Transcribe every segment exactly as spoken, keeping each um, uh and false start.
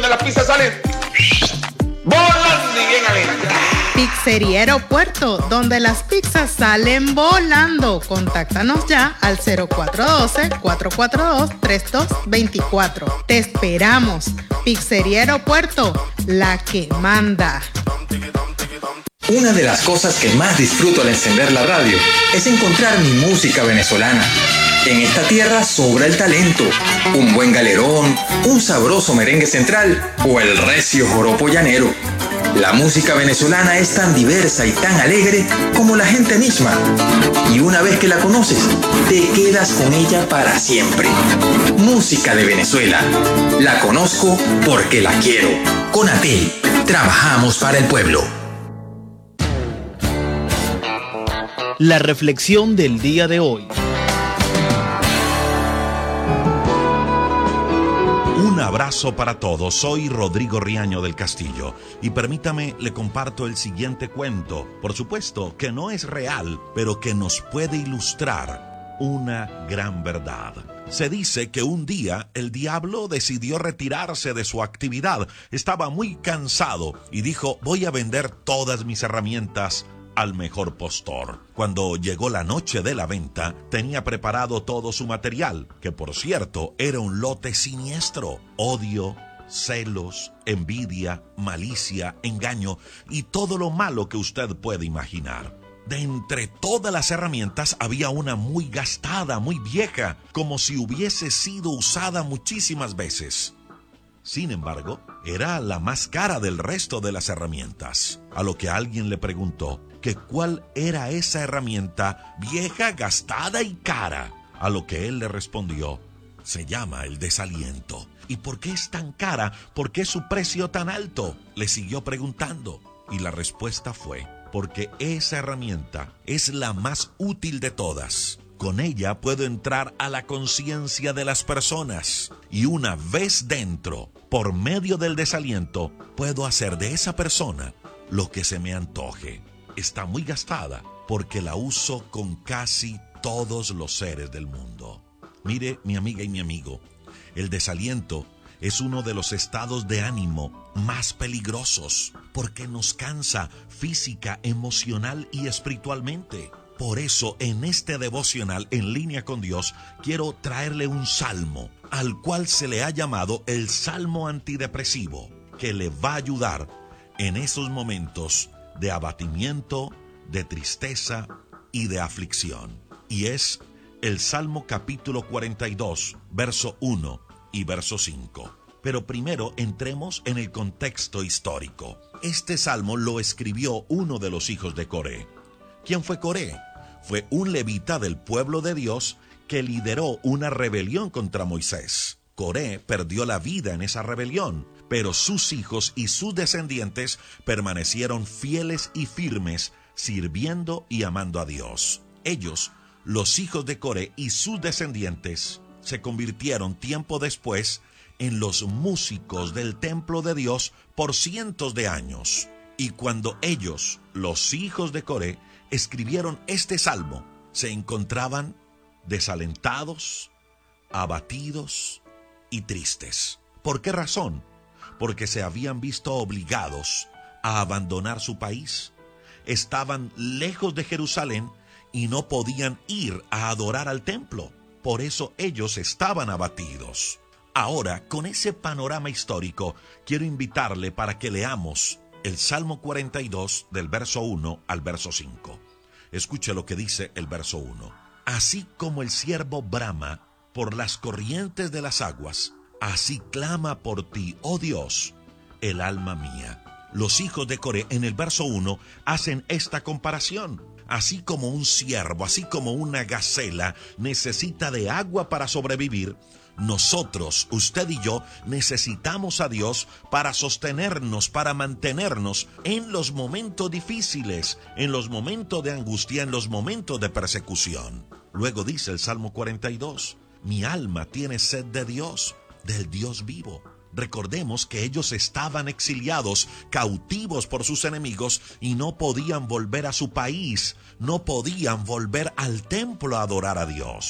donde las pizzas salen volando y bien alegres. Pizzería Aeropuerto, donde las pizzas salen volando. Contáctanos ya al cero cuatro uno dos, cuatro cuatro dos, tres dos dos cuatro. Te esperamos. Pizzería Aeropuerto, la que manda. Una de las cosas que más disfruto al encender la radio es encontrar mi música venezolana. En esta tierra sobra el talento, un buen galerón, un sabroso merengue central o el recio joropo llanero. La música venezolana es tan diversa y tan alegre como la gente misma. Y una vez que la conoces, te quedas con ella para siempre. Música de Venezuela. La conozco porque la quiero. Conatel, trabajamos para el pueblo. La reflexión del día de hoy. Un abrazo para todos, soy Rodrigo Riaño del Castillo y permítame le comparto el siguiente cuento, por supuesto que no es real, pero que nos puede ilustrar una gran verdad. Se dice que un día el diablo decidió retirarse de su actividad, estaba muy cansado y dijo: voy a vender todas mis herramientas al mejor postor. Cuando llegó la noche de la venta, tenía preparado todo su material, que por cierto era un lote siniestro: odio, celos, envidia, malicia, engaño y todo lo malo que usted puede imaginar. De entre todas las herramientas había una muy gastada, muy vieja, como si hubiese sido usada muchísimas veces. Sin embargo, era la más cara del resto de las herramientas, a lo que alguien le preguntó que cuál era esa herramienta vieja, gastada y cara, a lo que él le respondió: se llama el desaliento. ¿Y por qué es tan cara? ¿Por qué es su precio tan alto?, le siguió preguntando, y la respuesta fue: porque esa herramienta es la más útil de todas. Con ella puedo entrar a la conciencia de las personas y una vez dentro, por medio del desaliento, puedo hacer de esa persona lo que se me antoje. Está muy gastada porque la uso con casi todos los seres del mundo. Mire, mi amiga y mi amigo, el desaliento es uno de los estados de ánimo más peligrosos porque nos cansa física, emocional y espiritualmente. Por eso, en este devocional En Línea con Dios, quiero traerle un salmo al cual se le ha llamado el Salmo Antidepresivo, que le va a ayudar en esos momentos de abatimiento, de tristeza y de aflicción. Y es el Salmo capítulo cuarenta y dos, verso uno y verso cinco. Pero primero entremos en el contexto histórico. Este salmo lo escribió uno de los hijos de Coré. ¿Quién fue Coré? Fue un levita del pueblo de Dios que lideró una rebelión contra Moisés. Coré perdió la vida en esa rebelión, pero sus hijos y sus descendientes permanecieron fieles y firmes, sirviendo y amando a Dios. Ellos, los hijos de Coré y sus descendientes, se convirtieron tiempo después en los músicos del templo de Dios por cientos de años. Y cuando ellos, los hijos de Coré, escribieron este salmo, se encontraban desalentados, abatidos y tristes. ¿Por qué razón? Porque se habían visto obligados a abandonar su país. Estaban lejos de Jerusalén y no podían ir a adorar al templo. Por eso ellos estaban abatidos. Ahora, con ese panorama histórico, quiero invitarle para que leamos el Salmo cuarenta y dos del verso uno al verso cinco. Escuche lo que dice el verso uno. Así como el ciervo brama por las corrientes de las aguas, así clama por ti, oh Dios, el alma mía. Los hijos de Coré en el verso uno hacen esta comparación. Así como un ciervo, así como una gacela necesita de agua para sobrevivir, nosotros, usted y yo, necesitamos a Dios para sostenernos, para mantenernos en los momentos difíciles, en los momentos de angustia, en los momentos de persecución. Luego dice el Salmo cuarenta y dos, mi alma tiene sed de Dios, del Dios vivo. Recordemos que ellos estaban exiliados, cautivos por sus enemigos y no podían volver a su país, no podían volver al templo a adorar a Dios.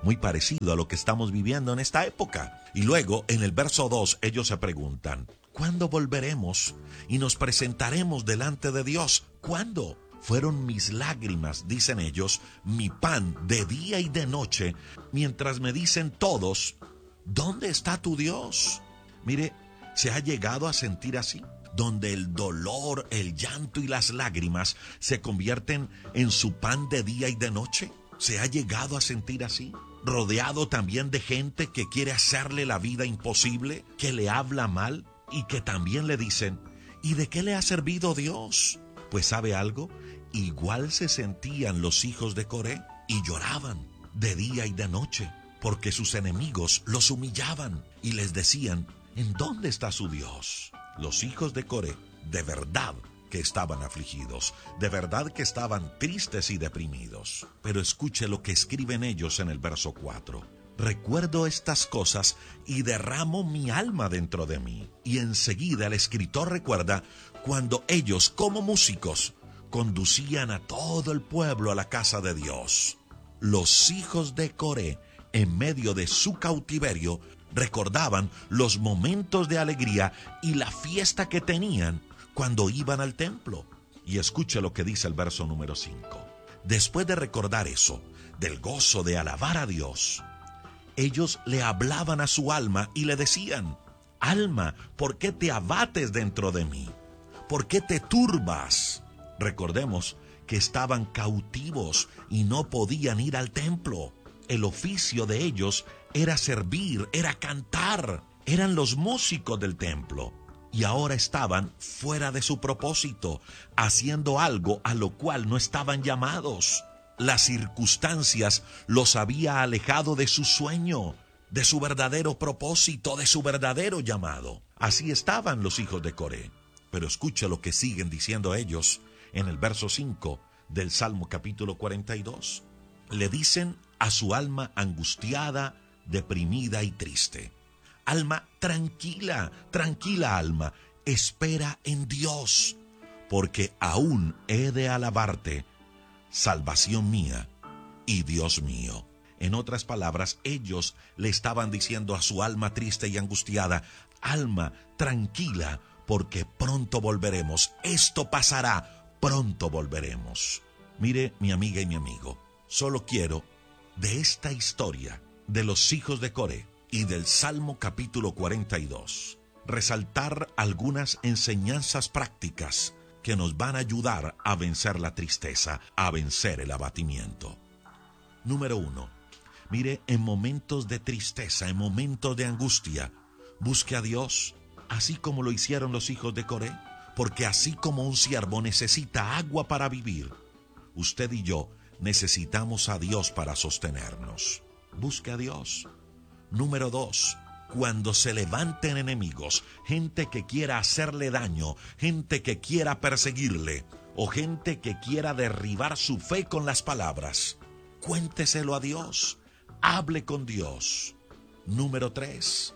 muy parecido a lo que estamos viviendo en esta época. Y luego, en el verso dos, ellos se preguntan, ¿cuándo volveremos y nos presentaremos delante de Dios? ¿Cuándo? Fueron mis lágrimas, dicen ellos, mi pan de día y de noche, mientras me dicen todos, ¿dónde está tu Dios? Mire, ¿se ha llegado a sentir así? Donde el dolor, el llanto y las lágrimas se convierten en su pan de día y de noche. ¿Se ha llegado a sentir así? Rodeado también de gente que quiere hacerle la vida imposible, que le habla mal y que también le dicen, ¿y de qué le ha servido Dios? Pues ¿sabe algo? Igual se sentían los hijos de Coré y lloraban de día y de noche, porque sus enemigos los humillaban y les decían, ¿en dónde está su Dios? Los hijos de Coré de verdad que estaban afligidos, de verdad que estaban tristes y deprimidos. Pero escuche lo que escriben ellos en el verso cuatro. Recuerdo estas cosas y derramo mi alma dentro de mí. Y enseguida el escritor recuerda cuando ellos, como músicos, conducían a todo el pueblo a la casa de Dios. Los hijos de Coré, en medio de su cautiverio, recordaban los momentos de alegría y la fiesta que tenían cuando iban al templo. Y escuche lo que dice el verso número cinco. Después de recordar eso, del gozo de alabar a Dios, ellos le hablaban a su alma y le decían, alma, ¿por qué te abates dentro de mí? ¿Por qué te turbas? Recordemos que estaban cautivos y no podían ir al templo. El oficio de ellos era servir, era cantar, eran los músicos del templo. Y ahora estaban fuera de su propósito, haciendo algo a lo cual no estaban llamados. Las circunstancias los había alejado de su sueño, de su verdadero propósito, de su verdadero llamado. Así estaban los hijos de Coré. Pero escucha lo que siguen diciendo ellos en el verso cinco del Salmo capítulo cuarenta y dos. Le dicen a su alma angustiada, deprimida y triste. Alma, tranquila, tranquila alma, espera en Dios, porque aún he de alabarte, salvación mía y Dios mío. En otras palabras, ellos le estaban diciendo a su alma triste y angustiada, alma, tranquila, porque pronto volveremos, esto pasará, pronto volveremos. Mire, mi amiga y mi amigo, solo quiero de esta historia de los hijos de Coré y del Salmo capítulo cuarenta y dos, resaltar algunas enseñanzas prácticas que nos van a ayudar a vencer la tristeza, a vencer el abatimiento. Número uno, mire, en momentos de tristeza, en momentos de angustia, busque a Dios, así como lo hicieron los hijos de Coré, porque así como un ciervo necesita agua para vivir, usted y yo necesitamos a Dios para sostenernos. Busque a Dios. Número dos, cuando se levanten enemigos, gente que quiera hacerle daño, gente que quiera perseguirle, o gente que quiera derribar su fe con las palabras, cuénteselo a Dios, hable con Dios. Número tres,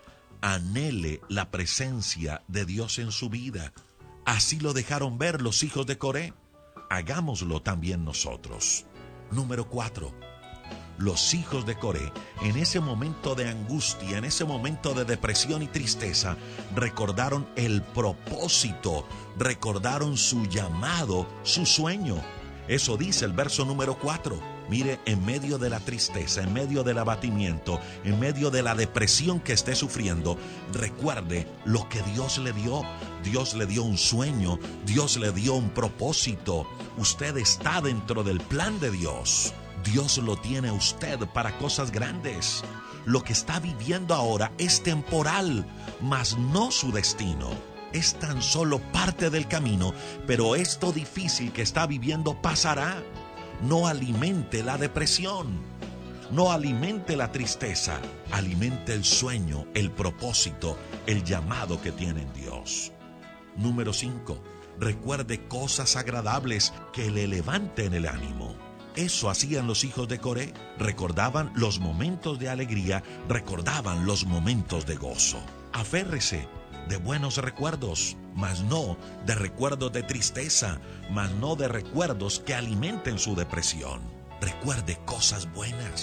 anhele la presencia de Dios en su vida. Así lo dejaron ver los hijos de Coré, hagámoslo también nosotros. Número cuatro, los hijos de Coré, en ese momento de angustia, en ese momento de depresión y tristeza, recordaron el propósito, recordaron su llamado, su sueño. Eso dice el verso número cuatro. Mire, en medio de la tristeza, en medio del abatimiento, en medio de la depresión que esté sufriendo, recuerde lo que Dios le dio. Dios le dio un sueño, Dios le dio un propósito. Usted está dentro del plan de Dios. Dios lo tiene a usted para cosas grandes. Lo que está viviendo ahora es temporal, mas no su destino. Es tan solo parte del camino, pero esto difícil que está viviendo pasará. No alimente la depresión, no alimente la tristeza, alimente el sueño, el propósito, el llamado que tiene en Dios. Número cinco, recuerde cosas agradables que le levanten el ánimo. Eso hacían los hijos de Coré, recordaban los momentos de alegría, recordaban los momentos de gozo. Aférrese de buenos recuerdos, mas no de recuerdos de tristeza, mas no de recuerdos que alimenten su depresión. Recuerde cosas buenas.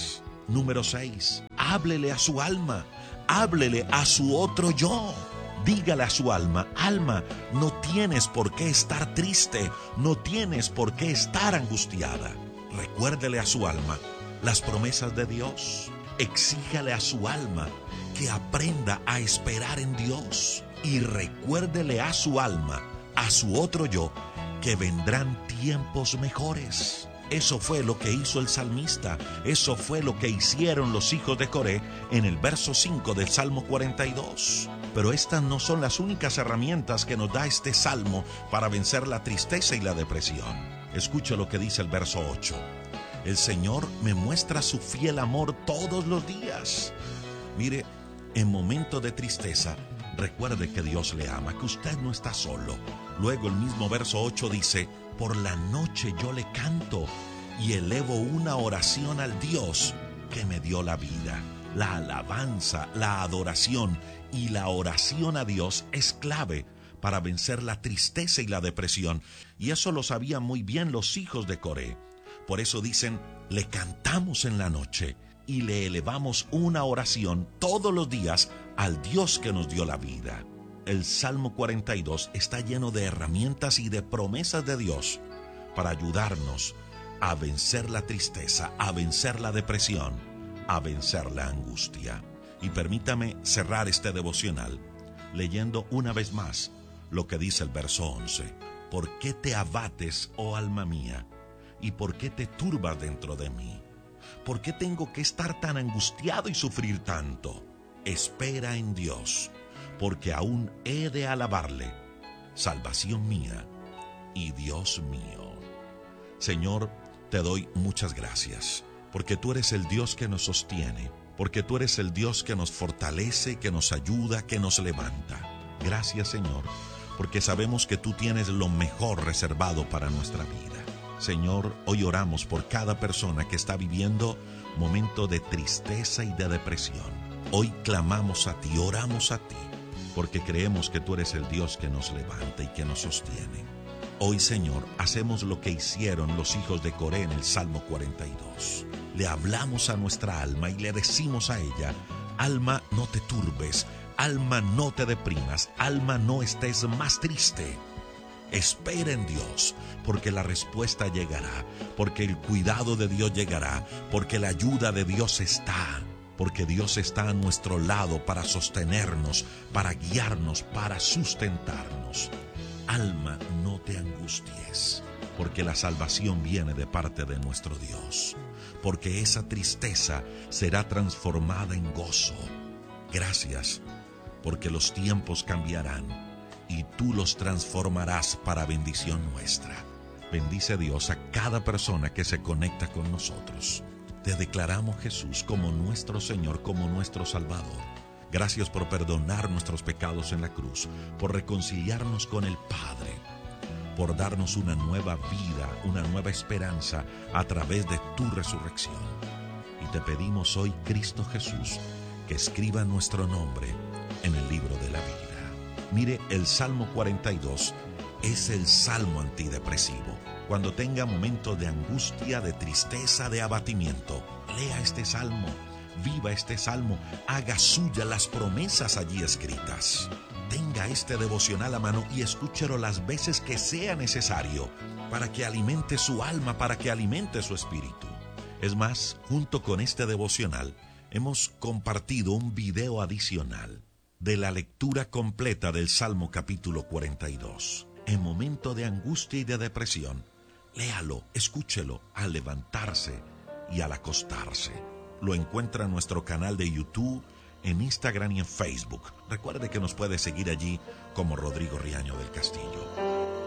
Número seis, háblele a su alma, háblele a su otro yo. Dígale a su alma, alma, no tienes por qué estar triste, no tienes por qué estar angustiada. Recuérdele a su alma las promesas de Dios. Exíjale a su alma que aprenda a esperar en Dios. Y recuérdele a su alma, a su otro yo, que vendrán tiempos mejores. Eso fue lo que hizo el salmista. Eso fue lo que hicieron los hijos de Coré en el verso cinco del Salmo cuarenta y dos. Pero estas no son las únicas herramientas que nos da este salmo para vencer la tristeza y la depresión. Escucha lo que dice el verso ocho. El Señor me muestra su fiel amor todos los días. Mire, en momentos de tristeza, recuerde que Dios le ama, que usted no está solo. Luego el mismo verso ocho dice, por la noche yo le canto y elevo una oración al Dios que me dio la vida. La alabanza, la adoración y la oración a Dios es clave para vencer la tristeza y la depresión. Y eso lo sabían muy bien los hijos de Coré. Por eso dicen, le cantamos en la noche y le elevamos una oración todos los días al Dios que nos dio la vida. El Salmo cuarenta y dos está lleno de herramientas y de promesas de Dios para ayudarnos a vencer la tristeza, a vencer la depresión, a vencer la angustia. Y permítame cerrar este devocional leyendo una vez más lo que dice el verso once. ¿Por qué te abates, oh alma mía? ¿Y por qué te turbas dentro de mí? ¿Por qué tengo que estar tan angustiado y sufrir tanto? Espera en Dios, porque aún he de alabarle, salvación mía y Dios mío. Señor, te doy muchas gracias, porque tú eres el Dios que nos sostiene, porque tú eres el Dios que nos fortalece, que nos ayuda, que nos levanta. Gracias, Señor, porque sabemos que tú tienes lo mejor reservado para nuestra vida. Señor, hoy oramos por cada persona que está viviendo momentos de tristeza y de depresión. Hoy clamamos a ti, oramos a ti, porque creemos que tú eres el Dios que nos levanta y que nos sostiene. Hoy, Señor, hacemos lo que hicieron los hijos de Coré en el Salmo cuarenta y dos. Le hablamos a nuestra alma y le decimos a ella, alma, no te turbes, alma, no te deprimas, alma, no estés más triste. Espera en Dios, porque la respuesta llegará, porque el cuidado de Dios llegará, porque la ayuda de Dios está, porque Dios está a nuestro lado para sostenernos, para guiarnos, para sustentarnos. Alma, no te angusties, porque la salvación viene de parte de nuestro Dios, porque esa tristeza será transformada en gozo. Gracias, porque los tiempos cambiarán y tú los transformarás para bendición nuestra. Bendice Dios a cada persona que se conecta con nosotros. Te declaramos, Jesús, como nuestro Señor, como nuestro Salvador. Gracias por perdonar nuestros pecados en la cruz, por reconciliarnos con el Padre, por darnos una nueva vida, una nueva esperanza a través de tu resurrección. Y te pedimos hoy, Cristo Jesús, que escriba nuestro nombre en el libro de la vida. Mire, el Salmo cuarenta y dos es el salmo antidepresivo. Cuando tenga momentos de angustia, de tristeza, de abatimiento, lea este salmo, viva este salmo, haga suya las promesas allí escritas. Tenga este devocional a mano y escúchelo las veces que sea necesario para que alimente su alma, para que alimente su espíritu. Es más, junto con este devocional, hemos compartido un video adicional de la lectura completa del Salmo capítulo cuarenta y dos. En momento de angustia y de depresión, léalo, escúchelo al levantarse y al acostarse. Lo encuentra en nuestro canal de YouTube, en Instagram y en Facebook. Recuerde que nos puede seguir allí como Rodrigo Riaño del Castillo.